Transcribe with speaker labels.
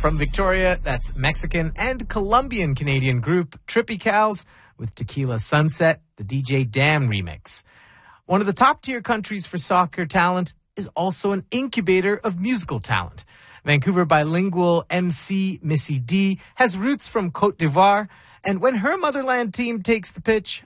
Speaker 1: From Victoria, that's Mexican and Colombian Canadian group Trippy Cows with Tequila Sunset, the DJ Dam remix. One of the top-tier countries for soccer talent is also an incubator of musical talent. Vancouver bilingual MC Missy D has roots from Côte d'Ivoire, and when her motherland team takes the pitch,